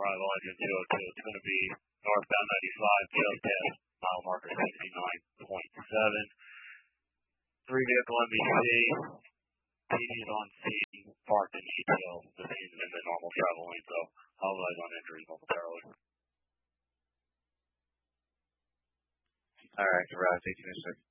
arrival engine 202. It's going to be northbound 95, just past mile marker 69.7. 3-vehicle MBC. TV's on scene, parked in detail. The scene's in the normal travel lane, so I'll advise on injuries momentarily. All right, Route 18, sir.